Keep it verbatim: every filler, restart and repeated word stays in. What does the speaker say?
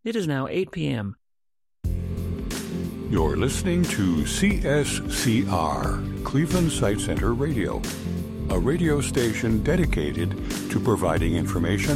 It is now eight p.m. You're listening to C S C R, Cleveland Sight Center Radio, a radio station dedicated to providing information